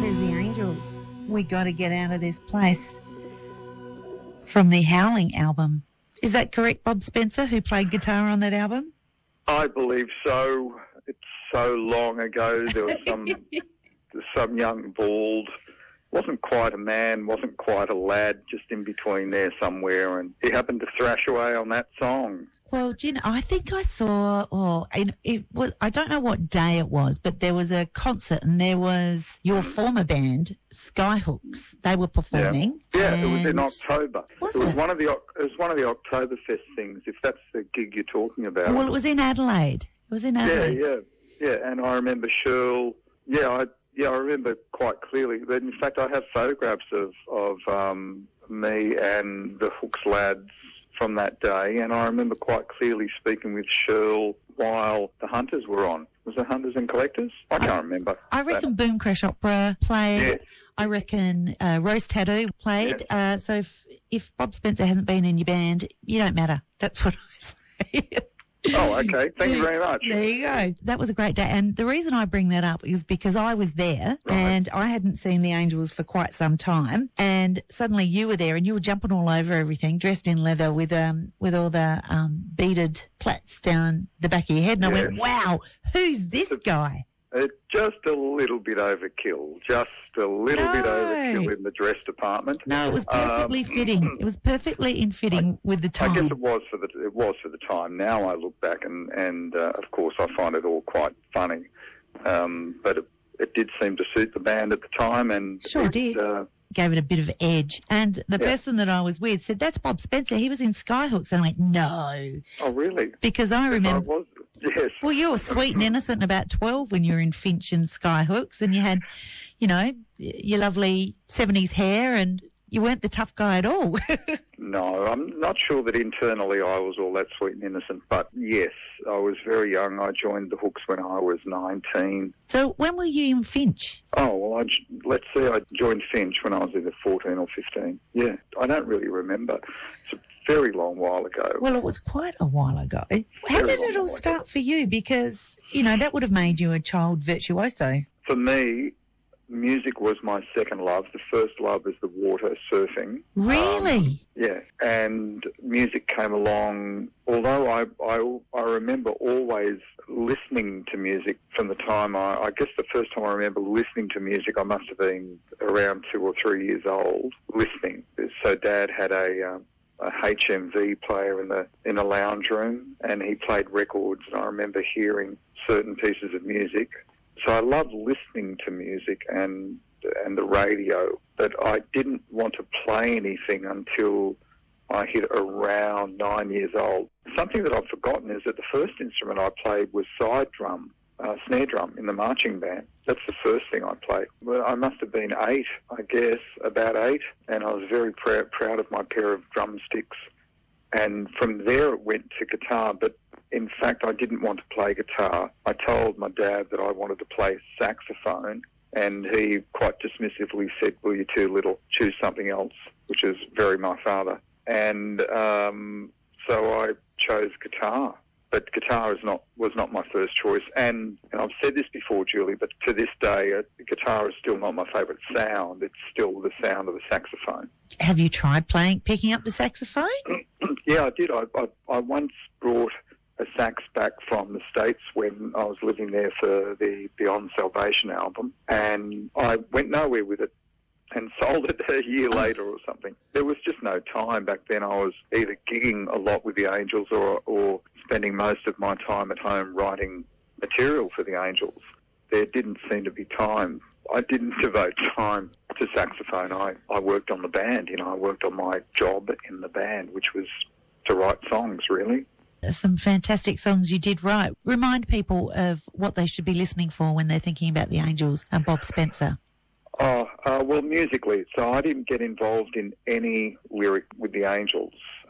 There's the Angels. We got to get out of this place. From the Howling album. Is that correct, Bob Spencer, who played guitar on that album? I believe so. It's so long ago. There was some young bald, wasn't quite a man, wasn't quite a lad, just in between there somewhere, and he happened to thrash away on that song. Well, do you know, I think I saw, it was, I don't know what day it was, but there was a concert and there was your former band, Skyhooks. They were performing. Yeah, it was in October. Was it was it? one of the Oktoberfest things, if that's the gig you're talking about. Well, it was in Adelaide. It was in Adelaide. Yeah, and I remember Shirl. I remember quite clearly. But in fact, I have photographs of me and the Hooks lads from that day, and I remember quite clearly speaking with Shirl while the Hunters were on. Was it Hunters and Collectors? I can't remember. I reckon Boom Crash Opera played. Yeah. I reckon Roast Tattoo played. Yeah. So if Bob Spencer hasn't been in your band, you don't matter. That's what I say. Oh, okay. Thank you very much. There you go. That was a great day. And the reason I bring that up is because I was there and I hadn't seen the Angels for quite some time. And suddenly you were there and you were jumping all over everything, dressed in leather with all the beaded plaits down the back of your head. And I went, wow, who's this guy? Just a little bit overkill. Just a little bit overkill in the dress department. No, it was perfectly fitting. It was perfectly in fitting with the time. I guess it was for the time. Now I look back and of course I find it all quite funny. But it did seem to suit the band at the time, and sure did. Gave it a bit of edge. And the person that I was with said, "That's Bob Spencer. He was in Skyhooks." And I went, "No." Oh, really? Because I remember. Yes. Well, you were sweet and innocent and about 12 when you were in Finch and Skyhooks, and you had, your lovely 70s hair, and you weren't the tough guy at all. No, I'm not sure that internally I was all that sweet and innocent, but yes, I was very young. I joined the Hooks when I was 19. So when were you in Finch? Oh, well, let's see, I joined Finch when I was either 14 or 15. Yeah, I don't really remember. It's a very long while ago. Well, it was quite a while ago. How did it all start for you? Because, that would have made you a child virtuoso. For me, music was my second love. The first love was the water, surfing. Really? Yeah, and music came along. Although I remember always listening to music from the time I guess the first time I remember listening to music, I must have been around 2 or 3 years old, listening. So Dad had a HMV player in the lounge room, and he played records, and I remember hearing certain pieces of music. So I loved listening to music and the radio, but I didn't want to play anything until I hit around 9 years old. Something that I've forgotten is that the first instrument I played was side drum, snare drum in the marching band. That's the first thing I played. Well, I must have been 8, I guess, about 8, and I was very proud of my pair of drumsticks. And from there it went to guitar, but in fact I didn't want to play guitar. I told my dad that I wanted to play saxophone, and he quite dismissively said, "Well, you're too little, choose something else," which is very my father. And so I chose guitar. But guitar was not my first choice. And I've said this before, Julie, but to this day, guitar is still not my favourite sound. It's still the sound of the saxophone. Have you tried picking up the saxophone? Yeah, I did. I once brought a sax back from the States when I was living there for the Beyond Salvation album, and I went nowhere with it and sold it a year later or something. There was just no time back then. I was either gigging a lot with the Angels or spending most of my time at home writing material for the Angels. There didn't seem to be time. I didn't devote time to saxophone. I worked on the band, I worked on my job in the band, which was to write songs, really. Some fantastic songs you did write. Remind people of what they should be listening for when they're thinking about the Angels and Bob Spencer. Well, musically, so I didn't get involved in any lyric with the Angels.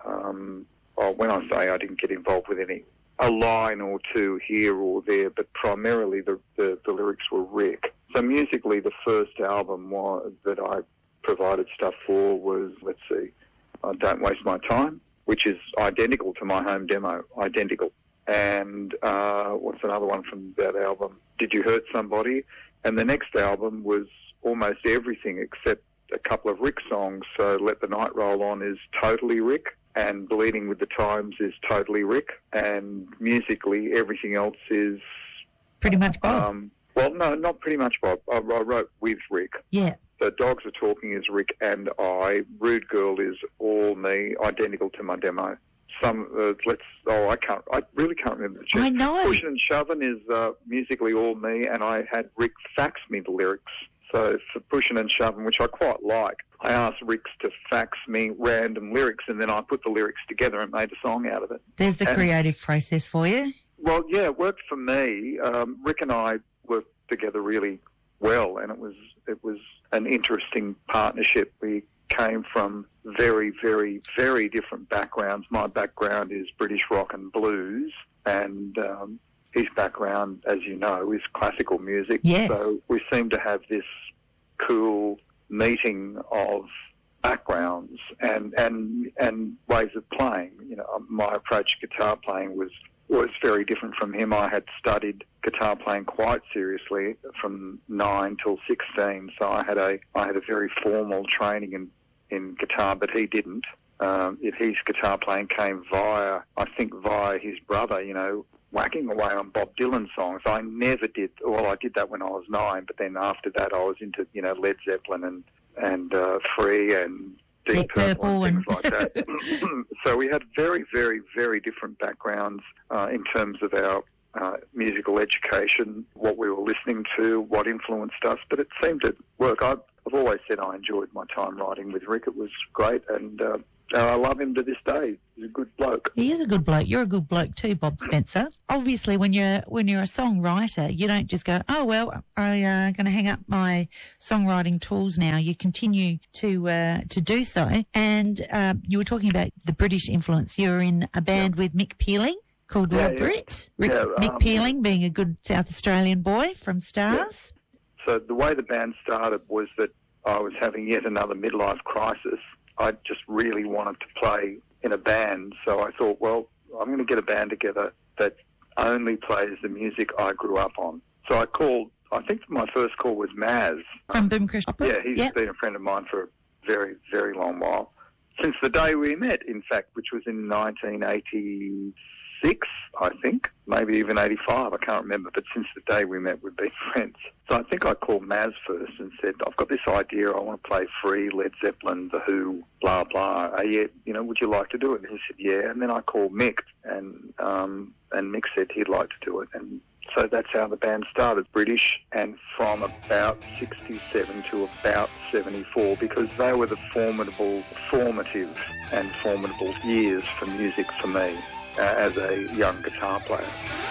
When I say I didn't get involved with a line or two here or there, but primarily the lyrics were Rick. So musically, the first album that I provided stuff for was, Don't Waste My Time, which is identical to my home demo, identical. And what's another one from that album? Did You Hurt Somebody? And the next album was almost everything except a couple of Rick songs. So Let the Night Roll On is totally Rick, and Bleeding with the Times is totally Rick, and musically everything else is... Pretty much Bob. Well, no, not pretty much Bob. I wrote with Rick. Yeah. So Dogs Are Talking is Rick and I. Rude Girl is all me, identical to my demo. I really can't remember the tune. I know. Pushin' and Shovin' is musically all me, and I had Rick fax me the lyrics. So for Pushin' and Shovin', which I quite like, I asked Rick to fax me random lyrics, and then I put the lyrics together and made a song out of it. There's the creative process for you. Well, yeah, it worked for me. Rick and I worked together really well, and it was an interesting partnership. We came from very, very, very different backgrounds. My background is British rock and blues, and his background, as you know, is classical music. Yes. So we seem to have this cool meeting of backgrounds and ways of playing. You know, my approach to guitar playing was very different from him. I had studied guitar playing quite seriously from 9 till 16, so I had a very formal training in guitar, but he didn't. His guitar playing came via his brother, you know, whacking away on Bob Dylan songs. I never did. Well, I did that when I was 9, but then after that I was into, you know, Led Zeppelin and Free and Deep Purple and things like that. So we had very, very, very different backgrounds in terms of our musical education, what we were listening to, what influenced us, but it seemed to work. I've always said I enjoyed my time writing with Rick. It was great, and I love him to this day. He's a good bloke. He is a good bloke. You're a good bloke too, Bob Spencer. Obviously, when you're a songwriter, you don't just go, oh, well, I'm going to hang up my songwriting tools now. You continue to do so. And you were talking about the British influence. You're in a band with Mick Peeling called Rob Britt. Mick Peeling being a good South Australian boy from Stars. Yeah. So the way the band started was that I was having yet another midlife crisis. I just really wanted to play in a band, so I thought, well, I'm going to get a band together that only plays the music I grew up on. So I think my first call was Maz. From Boomcrush Opera? Yeah, he's been a friend of mine for a very, very long while. Since the day we met, in fact, which was in 1986, I think, maybe even 85, I can't remember, but since the day we met, we've been friends. So I think I called Maz first and said, I've got this idea, I want to play Free, Led Zeppelin, The Who, blah, blah. Yeah, you know, would you like to do it? And he said, yeah. And then I called Mick, and Mick said he'd like to do it. And so that's how the band started, British, and from about 67 to about 74, because they were the formative and formidable years for music for me as a young guitar player.